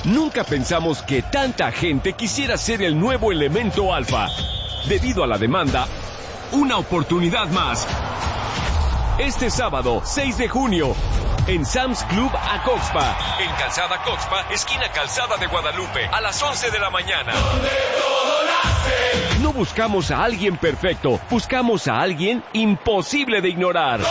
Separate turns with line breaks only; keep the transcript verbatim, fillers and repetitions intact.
Nunca pensamos que tanta gente quisiera ser el nuevo elemento alfa. Debido a la demanda, una oportunidad más. Este sábado, seis de junio, en Sam's Club Acoxpa. En Calzada Coxpa, esquina Calzada de Guadalupe, a las once de la mañana. No buscamos a alguien perfecto, buscamos a alguien imposible de ignorar.